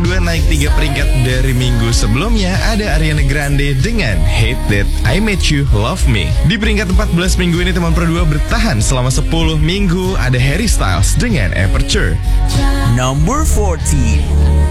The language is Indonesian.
kedua naik 3 peringkat dari minggu sebelumnya. Ada Ariana Grande dengan Hate That I Made You Love Me. Di peringkat 14 minggu ini teman Pro 2 bertahan selama 10 minggu. Ada Harry Styles dengan Aperture. Number 14.